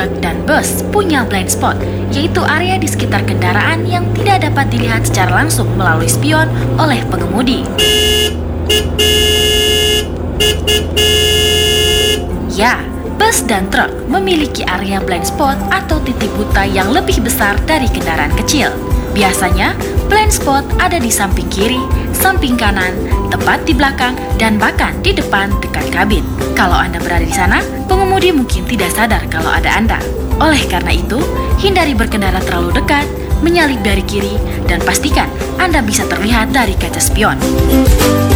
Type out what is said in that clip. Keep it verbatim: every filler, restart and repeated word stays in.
truk, dan bus punya blind spot, yaitu area di sekitar kendaraan yang tidak dapat dilihat secara langsung melalui spion oleh pengemudi. Ya, bus dan truk memiliki area blind spot atau titik buta yang lebih besar dari kendaraan kecil. Biasanya, blind spot ada di samping kiri, samping kanan, tepat di belakang, dan bahkan di depan dekat kabin. Kalau Anda berada di sana, pengemudi mungkin tidak sadar kalau ada Anda. Oleh karena itu, hindari berkendara terlalu dekat, menyalip dari kiri, dan pastikan Anda bisa terlihat dari kaca spion.